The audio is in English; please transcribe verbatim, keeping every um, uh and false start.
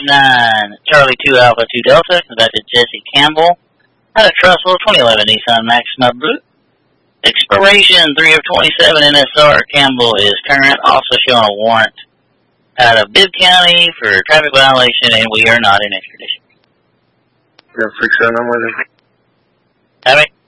nine, Charlie two Alpha two Delta, conducted Jesse Campbell, out of Trussville, twenty eleven Nissan Maxima Blue. Expiration three of twenty-seven N S R. Campbell is current, also showing a warrant out of Bibb County for traffic violation, and we are not in extradition. Yeah, six seven, I'm with you. Have it?